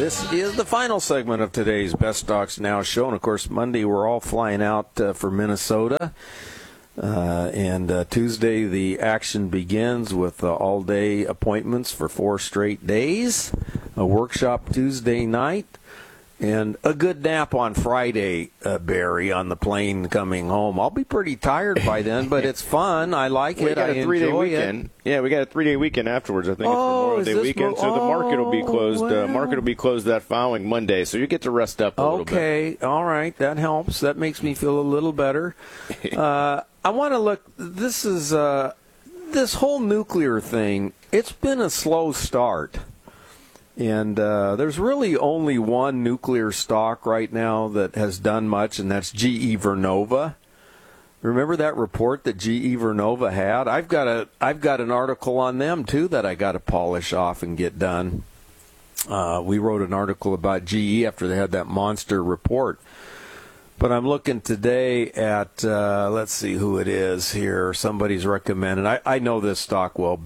This is the final segment of today's Best Stocks Now show. And, of course, Monday we're all flying out for Minnesota. And Tuesday the action begins with all-day appointments for 4 straight days, a workshop Tuesday night, and a good nap on Friday, Barry, on the plane coming home. I'll be pretty tired by then, but it's fun. I like it. I enjoy it. Yeah, we got a 3-day weekend afterwards. I think it's Memorial Day weekend, so the market will be closed. Market will be closed that following Monday, so you get to rest up a little bit. Okay, all right, that helps. That makes me feel a little better. I want to look. This is this whole nuclear thing. It's been a slow start. And there's really only one nuclear stock right now that has done much, and that's GE Vernova. Remember that report that GE Vernova had? I've got an article on them too that I got to polish off and get done. We wrote an article about GE after they had that monster report. But I'm looking today at, let's see who it is here. Somebody's recommended. I know this stock well,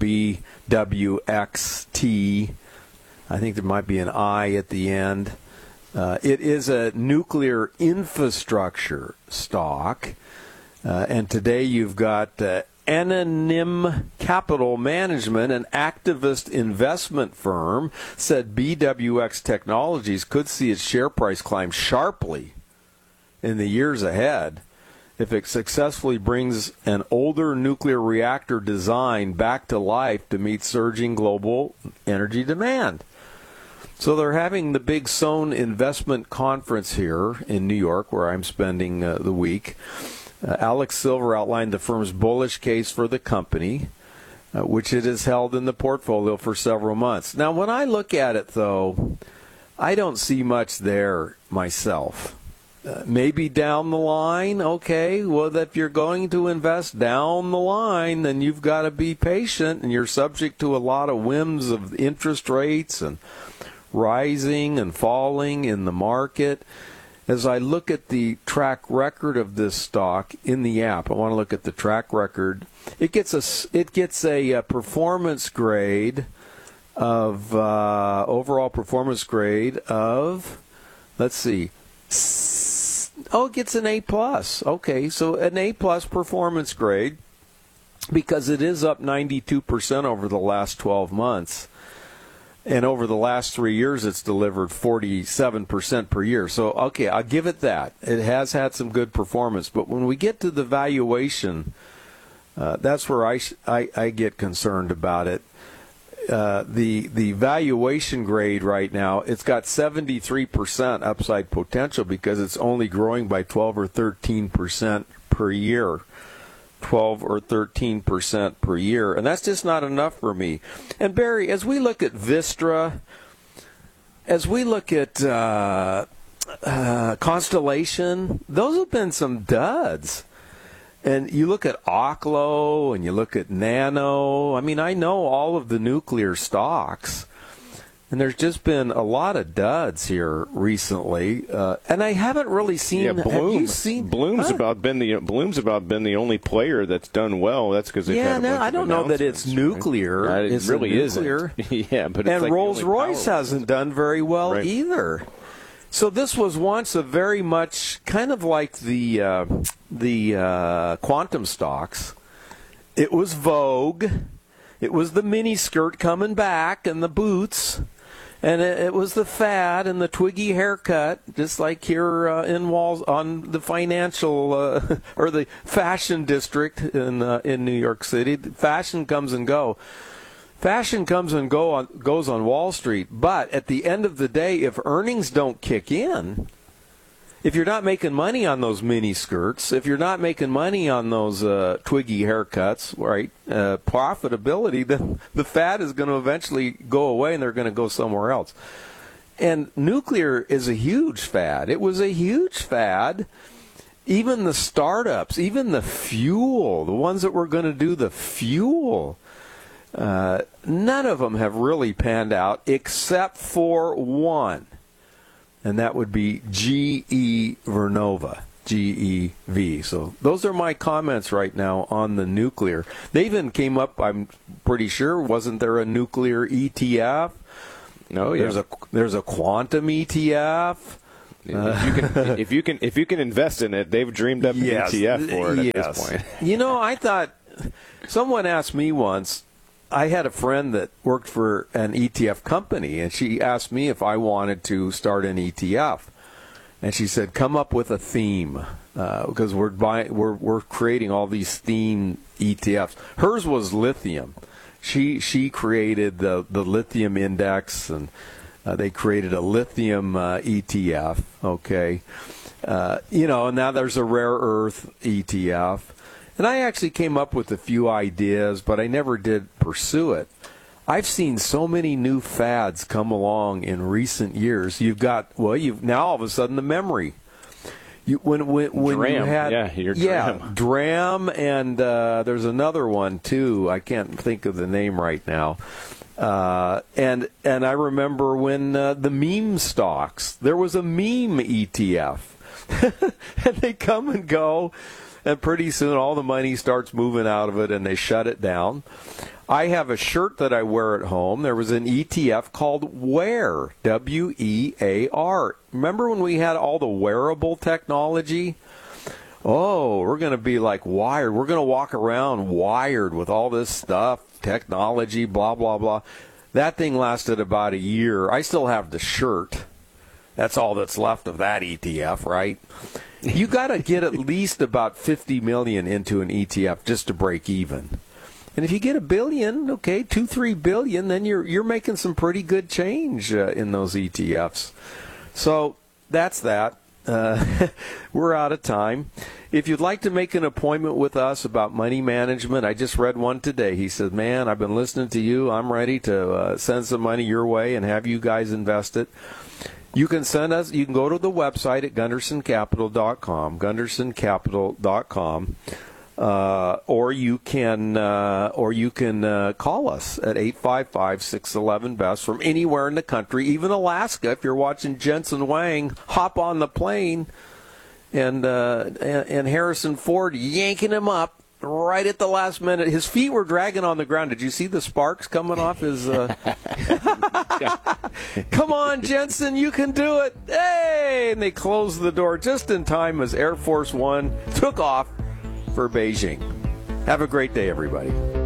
BWXT. I think there might be an I at the end. It is a nuclear infrastructure stock. And today you've got Anonym Capital Management, an activist investment firm, said BWX Technologies could see its share price climb sharply in the years ahead if it successfully brings an older nuclear reactor design back to life to meet surging global energy demand. So they're having the big Sohn Investment Conference here in New York, where I'm spending the week. Alex Silver outlined the firm's bullish case for the company, which it has held in the portfolio for several months. Now, when I look at it, though, I don't see much there myself. Maybe down the line, okay, well, if you're going to invest down the line, then you've got to be patient, and you're subject to a lot of whims of interest rates and rising and falling in the market. As I look at the track record of this stock in the app, I want to look at the track record. It gets a performance grade of overall performance grade of, let's see, it gets an A+. Okay, so an A+ performance grade because it is up 92% over the last 12 months. And over the last 3 years, it's delivered 47% per year. So, okay, I'll give it that. It has had some good performance. But when we get to the valuation, that's where I get concerned about it. The valuation grade right now, it's got 73% upside potential because it's only growing by 12 or 13% per year. 12 or 13% per year, and that's just not enough for me. And Barry, as we look at Vistra, as we look at Constellation, those have been some duds. And you look at Oklo and you look at Nano. I mean, I know all of the nuclear stocks, and there's just been a lot of duds here recently, and I haven't really seen. Yeah, Bloom's about been the only player that's done well. That's because they've had a bunch I don't know that it's nuclear. Right? It really nuclear. Isn't. Yeah, but it's and like Rolls-Royce hasn't done very well either. So this was once a very much kind of like the quantum stocks. It was vogue. It was the mini skirt coming back and the boots. And it was the fad and the twiggy haircut, just like here in Walls on the financial or the fashion district in New York City. Fashion comes and go. Fashion comes and goes on Wall Street. But at the end of the day, if earnings don't kick in, if you're not making money on those mini skirts, if you're not making money on those twiggy haircuts, right, profitability, then the fad is going to eventually go away and they're going to go somewhere else. And nuclear is a huge fad. It was a huge fad. Even the startups, even the fuel, the ones that were going to do the fuel, none of them have really panned out except for one. And that would be GE Vernova, GEV. So those are my comments right now on the nuclear. They even came up, I'm pretty sure, wasn't there a nuclear ETF? Oh, yeah. There's a quantum ETF. If you can invest in it, they've dreamed up an ETF for it at this point. You know, I thought someone asked me once. I had a friend that worked for an ETF company, and she asked me if I wanted to start an ETF. And she said, "Come up with a theme, because we're creating all these theme ETFs." Hers was lithium. She created the lithium index, and they created a lithium ETF. Okay, and now there's a rare earth ETF. And I actually came up with a few ideas, but I never did pursue it. I've seen so many new fads come along in recent years. You've now all of a sudden the memory. When DRAM. You had DRAM. DRAM, and there's another one too. I can't think of the name right now. And I remember when the meme stocks. There was a meme ETF, and they come and go. And pretty soon all the money starts moving out of it, and they shut it down. I have a shirt that I wear at home. There was an ETF called Wear, W-E-A-R. Remember when we had all the wearable technology? Oh, we're going to be like wired. We're going to walk around wired with all this stuff, technology, blah, blah, blah. That thing lasted about a year. I still have the shirt. That's all that's left of that ETF, right? You got to get at least about 50 million into an ETF just to break even. And if you get $1 billion, okay, 2-3 billion, then you're making some pretty good change in those ETFs. So that's that. We're out of time. If you'd like to make an appointment with us about money management, I just read one today. He said, "Man, I've been listening to you. I'm ready to send some money your way and have you guys invest it." You can go to the website at gundersoncapital.com, gundersoncapital.com, or you can call us at 855-611-BEST from anywhere in the country, even Alaska. If you're watching Jensen Wang hop on the plane and Harrison Ford yanking him up right at the last minute. His feet were dragging on the ground. Did you see the sparks coming off his... Come on, Jensen, you can do it. Hey! And they closed the door just in time as Air Force One took off for Beijing. Have a great day, everybody.